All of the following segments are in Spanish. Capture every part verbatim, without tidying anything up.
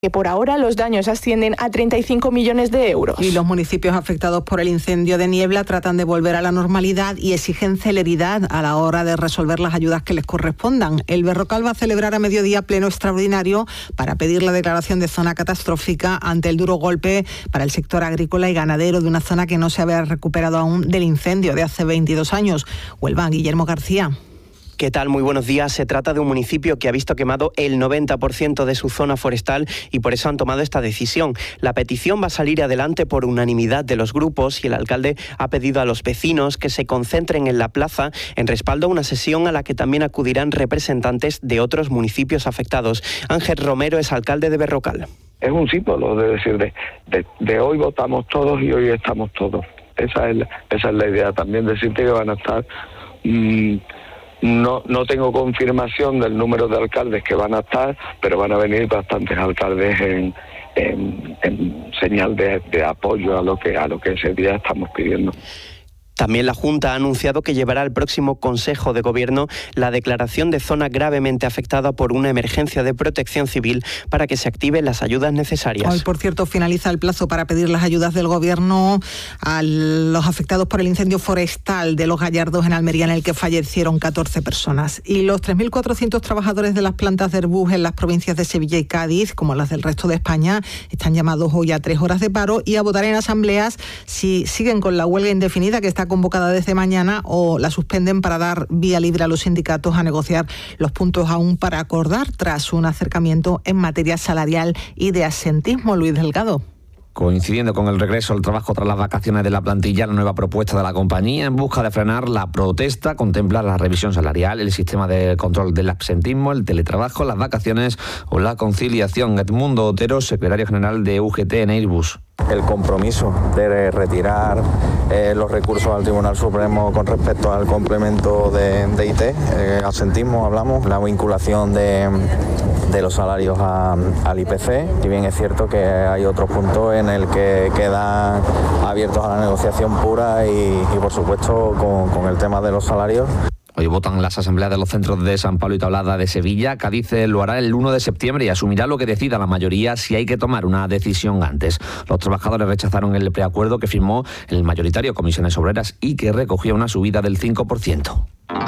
que por ahora los daños ascienden a treinta y cinco millones de euros. Y los municipios afectados por el incendio de Niebla tratan de volver a la normalidad y exigen celeridad a la hora de resolver las ayudas que les correspondan. El Berrocal va a celebrar a mediodía pleno extraordinario para pedir la declaración de zona catastrófica ante el duro golpe para el sector agrícola y ganadero de una zona que no se había recuperado aún del incendio de hace veintidós años. Huelva, Guillermo García. ¿Qué tal? Muy buenos días. Se trata de un municipio que ha visto quemado el noventa por ciento de su zona forestal y por eso han tomado esta decisión. La petición va a salir adelante por unanimidad de los grupos y el alcalde ha pedido a los vecinos que se concentren en la plaza en respaldo a una sesión a la que también acudirán representantes de otros municipios afectados. Ángel Romero es alcalde de Berrocal. Es un símbolo de decir, de, de, de hoy votamos todos y hoy estamos todos. Esa es la, esa es la idea. También decirte que van a estar... Mmm, No, no tengo confirmación del número de alcaldes que van a estar, pero van a venir bastantes alcaldes en, en, en señal de, de apoyo a lo que a lo que ese día estamos pidiendo. También la Junta ha anunciado que llevará al próximo Consejo de Gobierno la declaración de zona gravemente afectada por una emergencia de protección civil para que se activen las ayudas necesarias. Hoy, por cierto, finaliza el plazo para pedir las ayudas del Gobierno a los afectados por el incendio forestal de Los Gallardos en Almería, en el que fallecieron catorce personas. Y los tres mil cuatrocientos trabajadores de las plantas de Airbus en las provincias de Sevilla y Cádiz, como las del resto de España, están llamados hoy a tres horas de paro y a votar en asambleas si siguen con la huelga indefinida que está convocada desde mañana o la suspenden para dar vía libre a los sindicatos a negociar los puntos aún para acordar tras un acercamiento en materia salarial y de absentismo. Luis Delgado. Coincidiendo con el regreso al trabajo tras las vacaciones de la plantilla, la nueva propuesta de la compañía en busca de frenar la protesta contempla la revisión salarial, el sistema de control del absentismo, el teletrabajo, las vacaciones o la conciliación. Edmundo Otero, secretario general de U G T en Airbus. El compromiso de retirar eh, los recursos al Tribunal Supremo con respecto al complemento de, de I T, eh, absentismo hablamos, la vinculación de, de los salarios a, al I P C, y bien es cierto que hay otros puntos en el que quedan abiertos a la negociación pura y, y por supuesto con, con el tema de los salarios. Hoy votan las asambleas de los centros de San Pablo y Tablada de Sevilla. Cádiz lo hará el uno de septiembre y asumirá lo que decida la mayoría si hay que tomar una decisión antes. Los trabajadores rechazaron el preacuerdo que firmó el mayoritario Comisiones Obreras y que recogía una subida del cinco por ciento.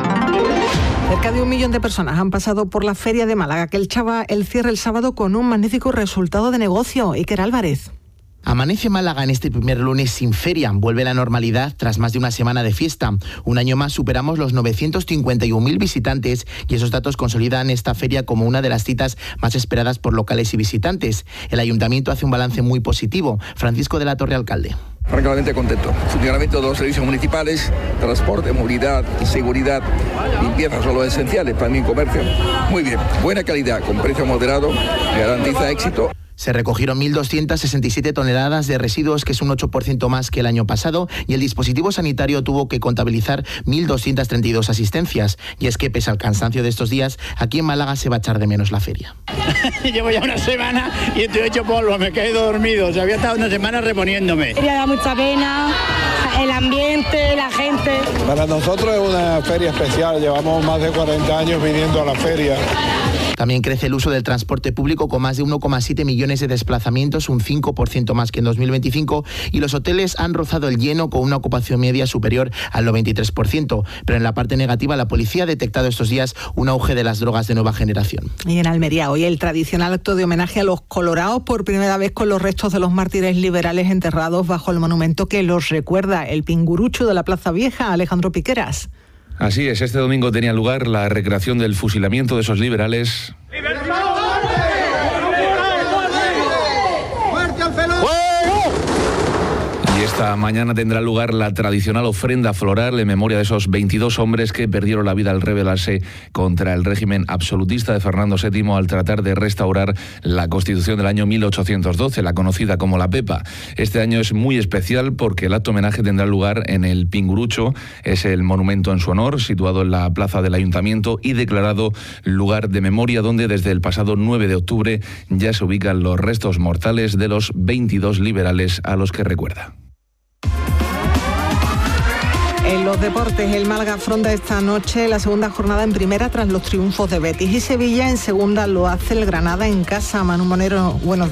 Cerca de un millón de personas han pasado por la Feria de Málaga, que el Chava el cierre el sábado con un magnífico resultado de negocio. Iker Álvarez. Amanece Málaga en este primer lunes sin feria. Vuelve la normalidad tras más de una semana de fiesta. Un año más superamos los novecientos cincuenta y un mil visitantes y esos datos consolidan esta feria como una de las citas más esperadas por locales y visitantes. El ayuntamiento hace un balance muy positivo. Francisco de la Torre, alcalde. Francamente contento. Funcionamiento de los servicios municipales, transporte, movilidad, seguridad, limpieza son los esenciales para mi comercio. Muy bien, buena calidad, con precio moderado, garantiza éxito. Se recogieron mil doscientas sesenta y siete toneladas de residuos, que es un ocho por ciento más que el año pasado, y el dispositivo sanitario tuvo que contabilizar mil doscientas treinta y dos asistencias. Y es que, pese al cansancio de estos días, aquí en Málaga se va a echar de menos la feria. Llevo ya una semana y estoy hecho polvo, me he quedado dormido. O sea, había estado una semana reponiéndome. La feria da mucha pena, el ambiente, la gente. Para nosotros es una feria especial, llevamos más de cuarenta años viniendo a la feria. También crece el uso del transporte público con más de uno coma siete millones de desplazamientos, un cinco por ciento más que en dos mil veinticinco, y los hoteles han rozado el lleno con una ocupación media superior al noventa y tres por ciento. Pero en la parte negativa, la policía ha detectado estos días un auge de las drogas de nueva generación. Y en Almería hoy el tradicional acto de homenaje a los colorados, por primera vez con los restos de los mártires liberales enterrados bajo el monumento que los recuerda, el Pingurucho de la Plaza Vieja. Alejandro Piqueras. Así es, este domingo tenía lugar la recreación del fusilamiento de esos liberales. Y esta mañana tendrá lugar la tradicional ofrenda floral en memoria de esos veintidós hombres que perdieron la vida al rebelarse contra el régimen absolutista de Fernando séptimo al tratar de restaurar la Constitución del año mil ochocientos doce, la conocida como la Pepa. Este año es muy especial porque el acto homenaje tendrá lugar en el Pingurucho, es el monumento en su honor, situado en la plaza del Ayuntamiento y declarado lugar de memoria, donde desde el pasado nueve de octubre ya se ubican los restos mortales de los veintidós liberales a los que recuerda. En los deportes, el Málaga afronta esta noche la segunda jornada en primera tras los triunfos de Betis y Sevilla. En segunda lo hace el Granada en casa. Manu Monero, buenos días.